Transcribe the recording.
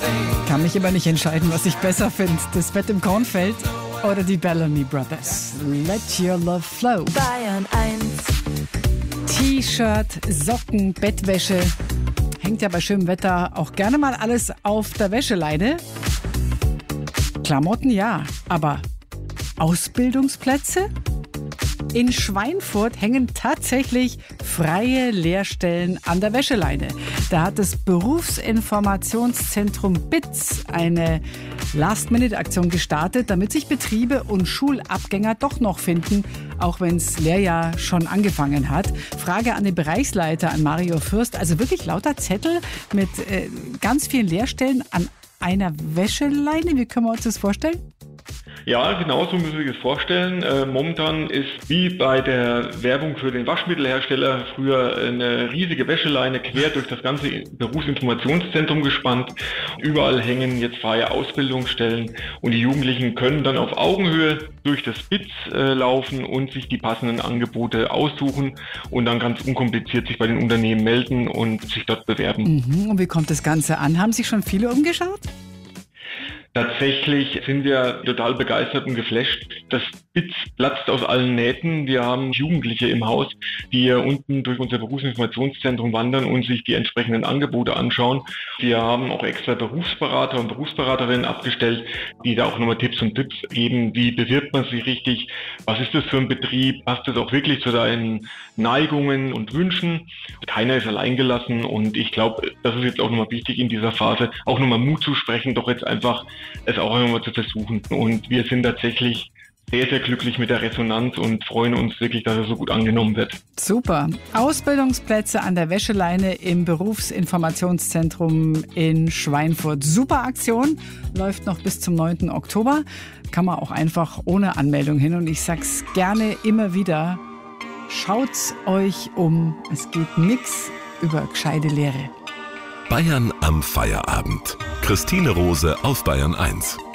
Kann mich immer nicht entscheiden, was ich besser finde. Das Bett im Kornfeld oder die Bellamy Brothers. Let your love flow. Bayern 1. T-Shirt, Socken, Bettwäsche. Hängt ja bei schönem Wetter auch gerne mal alles auf der Wäscheleine. Klamotten ja, aber Ausbildungsplätze? In Schweinfurt hängen tatsächlich freie Lehrstellen an der Wäscheleine. Da hat das Berufsinformationszentrum BITS eine Last-Minute-Aktion gestartet, damit sich Betriebe und Schulabgänger doch noch finden, auch wenn das Lehrjahr schon angefangen hat. Frage an den Bereichsleiter, an Mario Fürst. Also wirklich lauter Zettel mit ganz vielen Lehrstellen an einer Wäscheleine. Wie können wir uns das vorstellen? Ja, genau so müssen Sie sich das vorstellen. Momentan ist wie bei der Werbung für den Waschmittelhersteller früher eine riesige Wäscheleine quer durch das ganze Berufsinformationszentrum gespannt. Überall hängen jetzt freie Ausbildungsstellen und die Jugendlichen können dann auf Augenhöhe durch das BITS laufen und sich die passenden Angebote aussuchen und dann ganz unkompliziert sich bei den Unternehmen melden und sich dort bewerben. Und wie kommt das Ganze an? Haben sich schon viele umgeschaut? Tatsächlich sind wir total begeistert und geflasht. Das BITS platzt aus allen Nähten. Wir haben Jugendliche im Haus, die hier unten durch unser Berufsinformationszentrum wandern und sich die entsprechenden Angebote anschauen. Wir haben auch extra Berufsberater und Berufsberaterinnen abgestellt, die da auch nochmal Tipps und Tipps geben. Wie bewirbt man sich richtig? Was ist das für ein Betrieb? Passt das auch wirklich zu deinen Neigungen und Wünschen? Keiner ist alleingelassen und ich glaube, das ist jetzt auch nochmal wichtig in dieser Phase, auch nochmal Mut zu sprechen, doch jetzt einfach es auch einmal zu versuchen. Und wir sind tatsächlich sehr, sehr glücklich mit der Resonanz und freuen uns wirklich, dass es so gut angenommen wird. Super. Ausbildungsplätze an der Wäscheleine im Berufsinformationszentrum in Schweinfurt. Super Aktion. Läuft noch bis zum 9. Oktober. Kann man auch einfach ohne Anmeldung hin. Und ich sag's gerne immer wieder. Schaut's euch um. Es geht nix über gescheite Lehre. Bayern am Feierabend. Christine Rose auf Bayern 1.